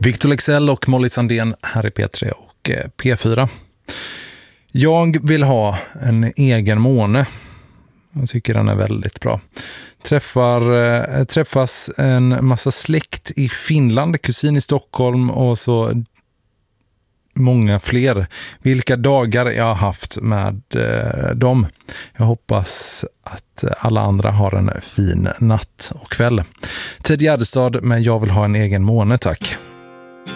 Victor Lexell och Molly Sandén här i P3 och P4. Jag vill ha en egen måne. Jag tycker den är väldigt bra. Träffas en massa släkt i Finland, kusin i Stockholm och så många fler. Vilka dagar jag har haft med dem. Jag hoppas att alla andra har en fin natt och kväll. Ted Gärdestad med Jag vill ha en egen måne, tack.